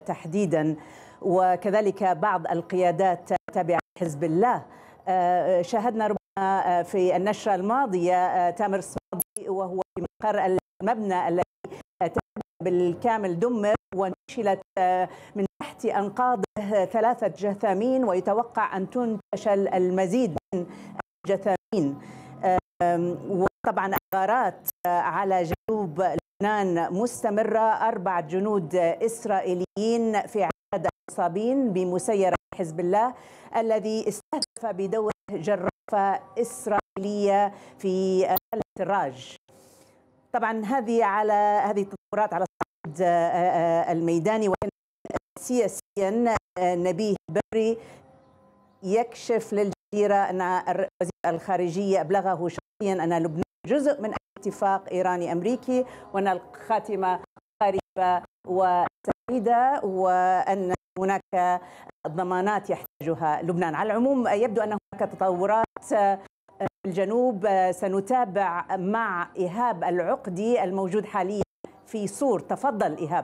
تحديدا، وكذلك بعض القيادات التابعة لحزب الله. شاهدنا ربما في النشرة الماضية تامر الصمادي وهو في مقر المبنى الذي بالكامل دمر ونشلت من تحت أنقاضه 3 جثامين، ويتوقع أن تنتشل المزيد من الجثامين. وطبعا الغارات على جنوب لبنان مستمرة، 4 جنود إسرائيليين في عدد المصابين بمسيرة حزب الله الذي استهدف بدور جرافة إسرائيلية في قلعة الراج. طبعا هذه التطورات على الصعيد الميداني. وكان سياسيا نبيه بري يكشف للجزيرة أن وزير الخارجية أبلغه شخصيا أن لبنان جزء من اتفاق إيراني أمريكي، وأن الخاتمة قريبة وسعيدة، وأن هناك ضمانات يحتاجها لبنان. على العموم يبدو أن هناك تطورات في الجنوب. سنتابع مع إيهاب العقدي الموجود حاليا في صور. تفضل إيهاب.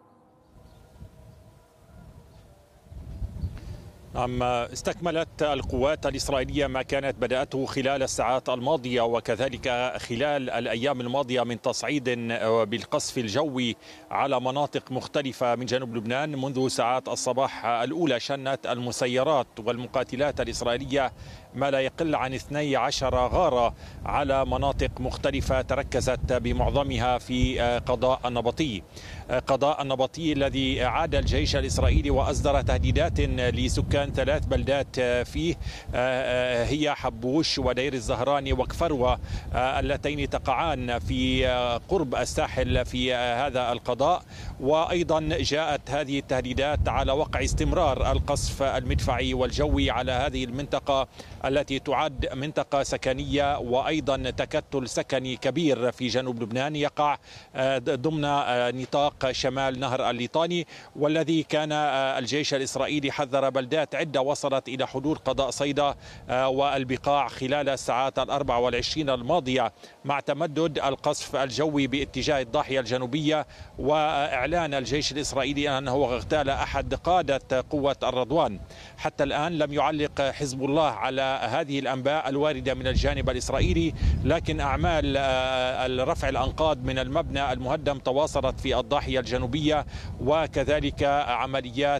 نعم، استكملت القوات الإسرائيلية ما كانت بدأته خلال الساعات الماضية وكذلك خلال الأيام الماضية من تصعيد بالقصف الجوي على مناطق مختلفة من جنوب لبنان. منذ ساعات الصباح الأولى شنت المسيرات والمقاتلات الإسرائيلية ما لا يقل عن 12 غارة على مناطق مختلفة تركزت بمعظمها في قضاء النبطي. قضاء النبطي الذي أعاد الجيش الإسرائيلي وأصدر تهديدات لسكان 3 بلدات فيه، هي حبوش ودير الزهراني وكفروة، اللتين تقعان في قرب الساحل في هذا القضاء. وأيضا جاءت هذه التهديدات على وقع استمرار القصف المدفعي والجوي على هذه المنطقة التي تعد منطقة سكنية وأيضا تكتل سكني كبير في جنوب لبنان يقع ضمن نطاق شمال نهر الليطاني، والذي كان الجيش الإسرائيلي حذر بلدات عدة وصلت إلى حدود قضاء صيدا والبقاع خلال الساعات 24 الماضية، مع تمدد القصف الجوي باتجاه الضاحية الجنوبية وإعلان الجيش الإسرائيلي أنه اغتال أحد قادة قوة الرضوان. حتى الآن لم يعلق حزب الله على هذه الأنباء الواردة من الجانب الإسرائيلي، لكن أعمال رفع الأنقاض من المبنى المهدم تواصلت في الضاحية الجنوبية، وكذلك عمليات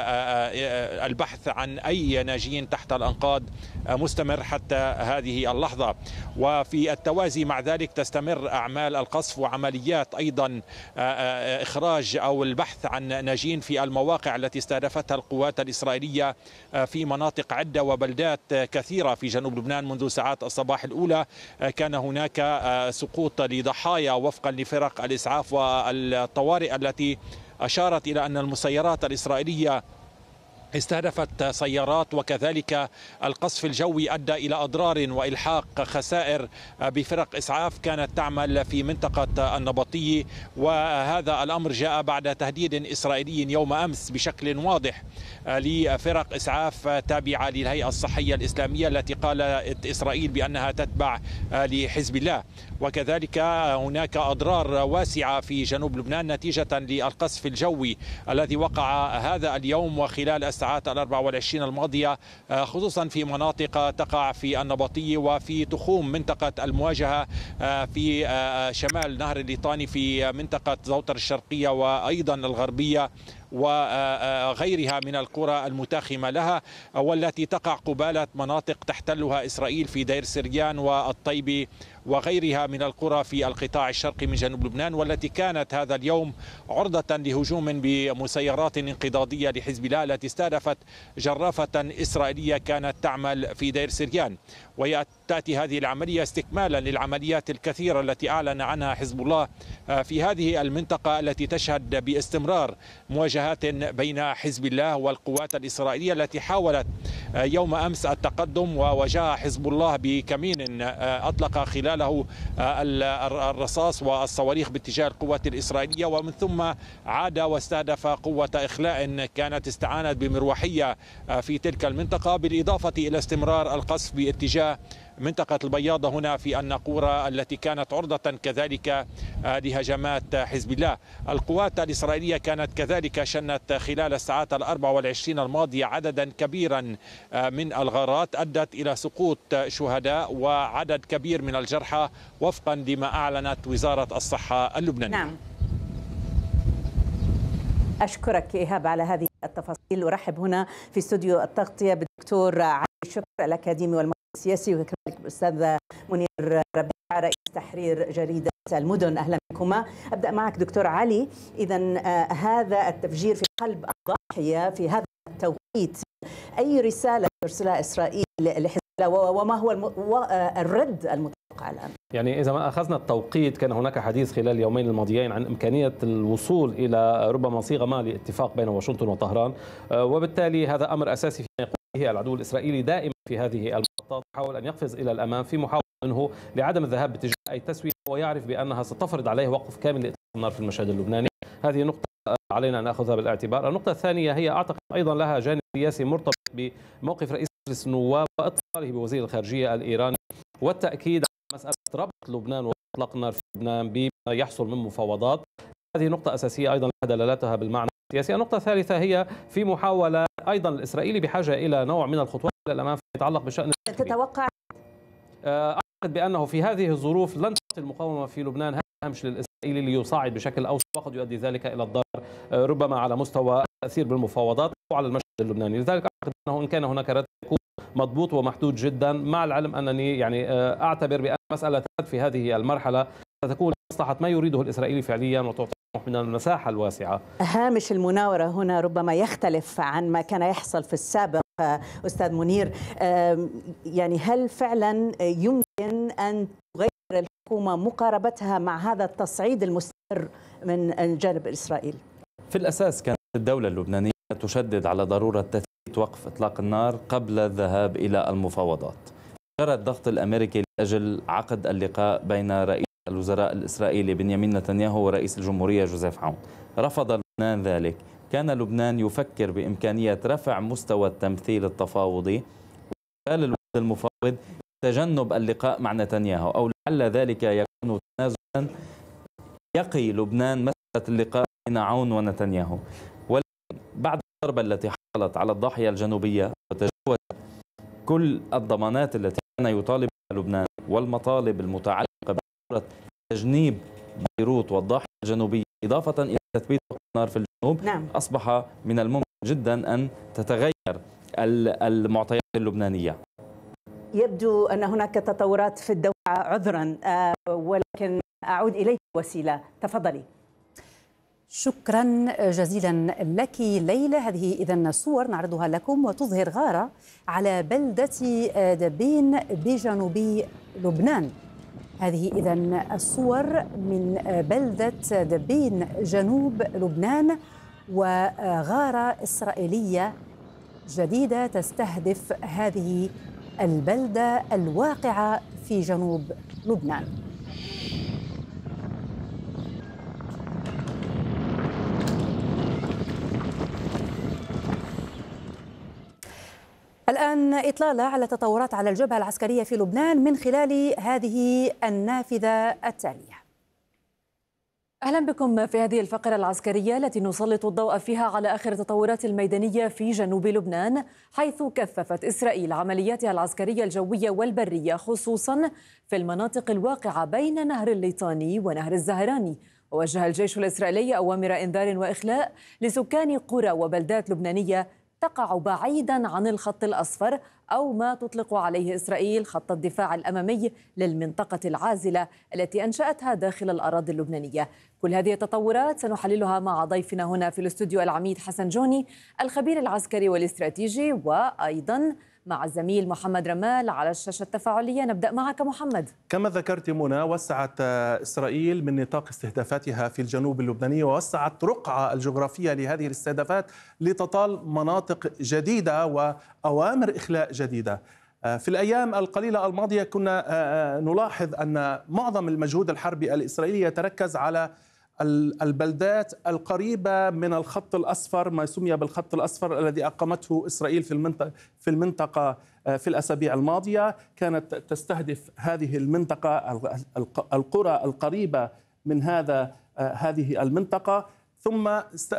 البحث عن أي ناجين تحت الأنقاض مستمر حتى هذه اللحظة. وفي التوازي مع ذلك تستمر أعمال القصف وعمليات أيضا إخراج أو البحث عن ناجين في المواقع التي استهدفتها القوات الإسرائيلية في مناطق عدة وبلدات كثيرة في جنوب لبنان. منذ ساعات الصباح الأولى كان هناك سقوط لضحايا وفقا لفرق الإسعاف والطوارئ التي أشارت إلى أن المسيرات الإسرائيلية استهدفت سيارات، وكذلك القصف الجوي أدى إلى أضرار وإلحاق خسائر بفرق إسعاف كانت تعمل في منطقة النبطي. وهذا الأمر جاء بعد تهديد إسرائيلي يوم أمس بشكل واضح لفرق إسعاف تابعة للهيئة الصحية الإسلامية التي قالت إسرائيل بأنها تتبع لحزب الله. وكذلك هناك أضرار واسعة في جنوب لبنان نتيجة للقصف الجوي الذي وقع هذا اليوم وخلال الساعات 24 الماضية، خصوصا في مناطق تقع في النبطي وفي تخوم منطقة المواجهة في شمال نهر الليطاني في منطقة زوطر الشرقية وأيضا الغربية وغيرها من القرى المتاخمة لها، والتي تقع قبالة مناطق تحتلها إسرائيل في دير سريان والطيبي وغيرها من القرى في القطاع الشرقي من جنوب لبنان، والتي كانت هذا اليوم عرضة لهجوم بمسيرات انقضاضية لحزب الله التي استهدفت جرافة إسرائيلية كانت تعمل في دير سريان. وتأتي هذه العملية استكمالا للعمليات الكثيرة التي أعلن عنها حزب الله في هذه المنطقة التي تشهد باستمرار مواجهات بين حزب الله والقوات الإسرائيلية التي حاولت يوم أمس التقدم، وواجه حزب الله بكمين أطلق خلاله الرصاص والصواريخ باتجاه القوات الإسرائيلية، ومن ثم عاد واستهدف قوة إخلاء كانت استعانت بمروحية في تلك المنطقة، بالإضافة إلى استمرار القصف باتجاه منطقة البياضة هنا في الناقورة التي كانت عرضة كذلك لهجمات حزب الله. القوات الإسرائيلية كانت كذلك شنت خلال الساعات 24 الماضية عددا كبيرا من الغارات أدت إلى سقوط شهداء وعدد كبير من الجرحى وفقا لما أعلنت وزارة الصحة اللبنانية. نعم. أشكرك إيهاب على هذه التفاصيل. أرحب هنا في استوديو التغطية بالدكتور علي شكر الأكاديمي والمحلل السياسي، وكذلك الأستاذ منير ربيع رئيس تحرير جريدة المدن. أهلا بكما. أبدأ معك دكتور علي. إذن هذا التفجير في قلب الضاحية في هذا التوقيت، أي رسالة ترسلها إسرائيل لحزب الله وما هو الرد المتوقع الآن؟ يعني إذا ما أخذنا التوقيت، كان هناك حديث خلال اليومين الماضيين عن إمكانية الوصول إلى ربما صيغة ما لاتفاق بين واشنطن وطهران، وبالتالي هذا أمر أساسي فيما يقوم به العدو الإسرائيلي دائما في هذه المحطات، يحاول أن يقفز إلى الأمام في محاولة منه لعدم الذهاب باتجاه أي تسوية، ويعرف بأنها ستفرض عليه وقف كامل لإطلاق النار في المشهد اللبناني. هذه نقطة علينا أن نأخذها بالاعتبار. النقطة الثانية هي أعتقد أيضا لها جانب سياسي مرتبط بموقف رئيس مجلس النواب واتصاله بوزير الخارجية الإيراني، والتأكيد على مسألة ربط لبنان وإطلاق النار في لبنان بما يحصل من مفاوضات. هذه نقطة أساسية أيضا لها دلالاتها بالمعنى السياسي. النقطة الثالثة هي في محاولة أيضا الإسرائيلي بحاجة إلى نوع من الخطوات إلى الأمام فيما يتعلق بشأن تتوقع؟ أعتقد بأنه في هذه الظروف لن تأتي المقاومة في لبنان هذا الهمش للإسرائيلي ليصاعد بشكل أوسع، وقد يؤدي ذلك إلى الضرر ربما على مستوى التأثير بالمفاوضات أو على المشهد اللبناني. لذلك أعتقد أنه إن كان هناك رد يكون مضبوط ومحدود جدا، مع العلم أنني يعني أعتبر بأن مسألة الرد في هذه المرحلة ستكون لمصلحة ما يريده الإسرائيلي فعليا وتعطي من المساحة الواسعة. هامش المناورة هنا ربما يختلف عن ما كان يحصل في السابق. أستاذ منير، يعني هل فعلا يمكن أن تغير الحكومة مقاربتها مع هذا التصعيد المستمر من الجانب الإسرائيلي؟ في الأساس كانت الدولة اللبنانية تشدد على ضرورة تثبيت وقف إطلاق النار قبل الذهاب إلى المفاوضات. جرى الضغط الأمريكي لأجل عقد اللقاء بين رئيس الوزراء الإسرائيلي بنيامين نتنياهو ورئيس الجمهورية جوزيف عون. رفض لبنان ذلك. كان لبنان يفكر بإمكانية رفع مستوى التمثيل التفاوضي وخلال الوقت المفاوض تجنب اللقاء مع نتنياهو، أو لعل ذلك يكون تنازلا يقي لبنان مسألة اللقاء بين عون ونتنياهو. ولكن بعد الضربة التي حصلت على الضاحية الجنوبية وتجاوز كل الضمانات التي كان يطالب لبنان والمطالب المتعلقة بضرورة تجنيب بيروت والضاحية الجنوبية إضافة إلى تثبيت النار في الجنوب، نعم. أصبح من الممكن جدا أن تتغير المعطيات اللبنانية. يبدو أن هناك تطورات في الدوحة، عذرا، ولكن أعود إليك وسيلة. تفضلي. شكرا جزيلا لك ليلى. هذه إذن صور نعرضها لكم وتظهر غارة على بلدة دبين بجنوب لبنان. هذه إذن الصور من بلدة دبين جنوب لبنان، وغارة إسرائيلية جديدة تستهدف هذه البلدة الواقعة في جنوب لبنان. الآن إطلالة على تطورات على الجبهة العسكرية في لبنان من خلال هذه النافذة التالية. أهلا بكم في هذه الفقرة العسكرية التي نسلط الضوء فيها على آخر التطورات الميدانية في جنوب لبنان، حيث كثفت إسرائيل عملياتها العسكرية الجوية والبرية خصوصا في المناطق الواقعة بين نهر الليطاني ونهر الزهراني. ووجه الجيش الإسرائيلي أوامر إنذار وإخلاء لسكان قرى وبلدات لبنانية تقع بعيدا عن الخط الأصفر، أو ما تطلق عليه إسرائيل خط الدفاع الأمامي للمنطقة العازلة التي أنشأتها داخل الأراضي اللبنانية. كل هذه التطورات سنحللها مع ضيفنا هنا في الاستوديو العميد حسن جوني الخبير العسكري والاستراتيجي، وأيضا مع الزميل محمد رمال على الشاشة التفاعلية. نبدأ معك محمد. كما ذكرت منى، وسعت إسرائيل من نطاق استهدافاتها في الجنوب اللبناني، ووسعت رقعة الجغرافية لهذه الاستهدافات لتطال مناطق جديدة وأوامر إخلاء جديدة. في الأيام القليلة الماضية كنا نلاحظ أن معظم المجهود الحربي الإسرائيلي يتركز على البلدات القريبة من الخط الأصفر، ما سمي بالخط الأصفر الذي أقامته إسرائيل في المنطقة في الأسابيع الماضية. كانت تستهدف هذه المنطقة القرى القريبة من هذه المنطقة، ثم